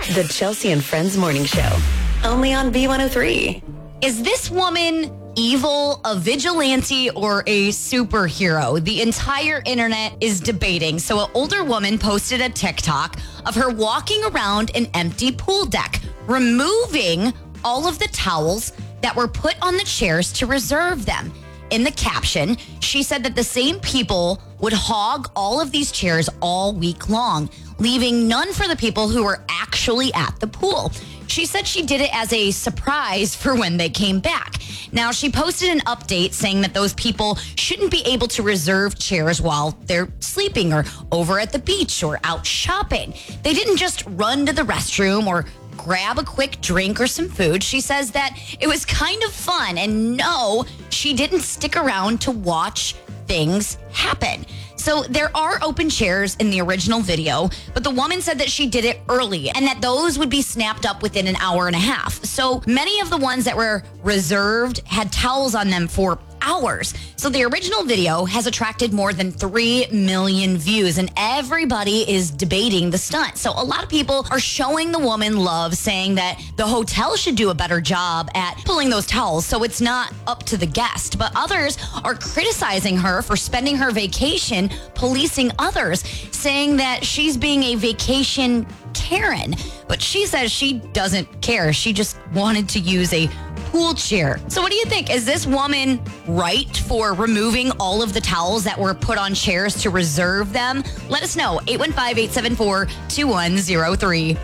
The Chelsea and Friends Morning Show. Only on B103. Is this woman evil, a vigilante, or a superhero? The entire internet is debating. So an older woman posted a TikTok of her walking around an empty pool deck, removing all of the towels that were put on the chairs to reserve them. In the caption, she said that the same people would hog all of these chairs all week long, leaving none for the people who were actually at the pool. She said she did it as a surprise for when they came back. Now, she posted an update saying that those people shouldn't be able to reserve chairs while they're sleeping or over at the beach or out shopping. They didn't just run to the restroom or grab a quick drink or some food. She says that it was kind of fun, and no, she didn't stick around to watch things happen. So there are open chairs in the original video, but the woman said that she did it early and that those would be snapped up within an hour and a half. So many of the ones that were reserved had towels on them for hours. So the original video has attracted more than 3 million views, and everybody is debating the stunt. So a lot of people are showing the woman love, saying that the hotel should do a better job at pulling those towels so it's not up to the guest. But others are criticizing her for spending her vacation policing others, saying that she's being a vacation Karen. But she says she doesn't care. She just wanted to use a pool chair. So what do you think? Is this woman right for removing all of the towels that were put on chairs to reserve them? Let us know. 815-874-2103.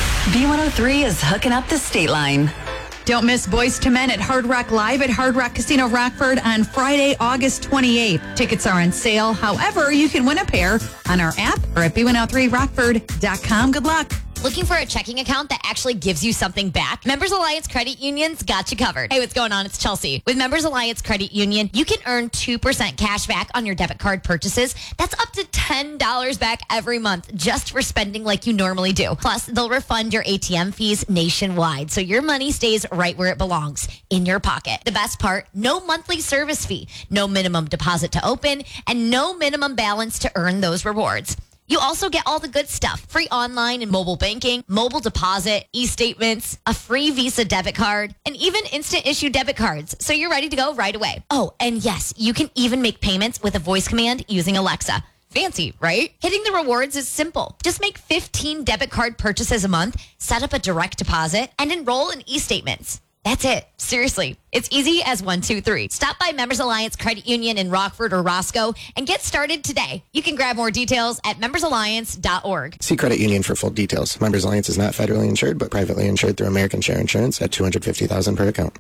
B103 is hooking up the state line. Don't miss Boys to Men at Hard Rock Live at Hard Rock Casino Rockford on Friday, August 28th. Tickets are on sale. However, you can win a pair on our app or at b103rockford.com. Good luck. Looking for a checking account that actually gives you something back? Members Alliance Credit Union's got you covered. Hey, what's going on? It's Chelsea. With Members Alliance Credit Union, you can earn 2% cash back on your debit card purchases. That's up to $10 back every month just for spending like you normally do. Plus, they'll refund your ATM fees nationwide, so your money stays right where it belongs, in your pocket. The best part, no monthly service fee, no minimum deposit to open, and no minimum balance to earn those rewards. You also get all the good stuff. Free online and mobile banking, mobile deposit, e-statements, a free Visa debit card, and even instant issue debit cards. So you're ready to go right away. Oh, and yes, you can even make payments with a voice command using Alexa. Fancy, right? Hitting the rewards is simple. Just make 15 debit card purchases a month, set up a direct deposit, and enroll in e-statements. That's it. Seriously. It's easy as 1, 2, 3. Stop by Members Alliance Credit Union in Rockford or Roscoe and get started today. You can grab more details at membersalliance.org. See Credit Union for full details. Members Alliance is not federally insured, but privately insured through American Share Insurance at $250,000 per account.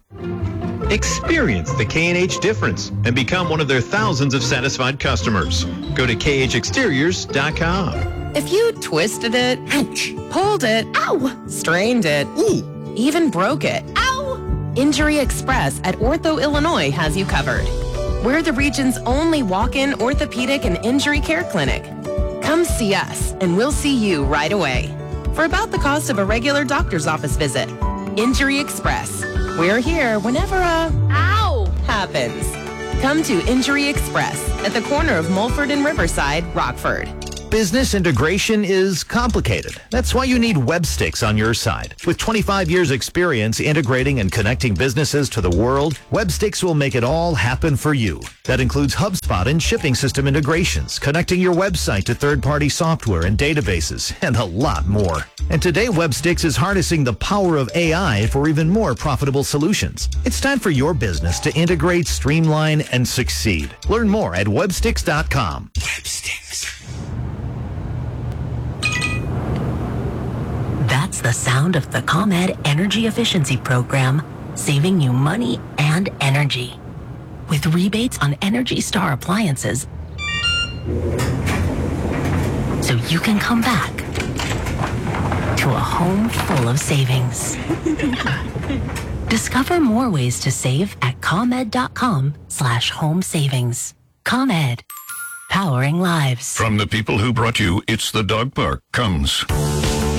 Experience the K&H difference and become one of their thousands of satisfied customers. Go to khexteriors.com. If you twisted it, ouch, pulled it, ow, strained it, even broke it, ow! Injury Express at Ortho Illinois has you covered. We're the region's only walk-in orthopedic and injury care clinic. Come see us, and we'll see you right away. For about the cost of a regular doctor's office visit. Injury Express. We're here whenever ow happens. Come to Injury Express at the corner of Mulford and Riverside, Rockford. Business integration is complicated. That's why you need Websticks on your side. With 25 years experience integrating and connecting businesses to the world, Websticks will make it all happen for you. That includes HubSpot and shipping system integrations, connecting your website to third-party software and databases, and a lot more. And today, Websticks is harnessing the power of AI for even more profitable solutions. It's time for your business to integrate, streamline, and succeed. Learn more at websticks.com. Websticks. That's the sound of the ComEd Energy Efficiency Program, saving you money and energy. With rebates on Energy Star appliances, so you can come back to a home full of savings. Discover more ways to save at ComEd.com/home savings. ComEd, powering lives. From the people who brought you It's the Dog Park comes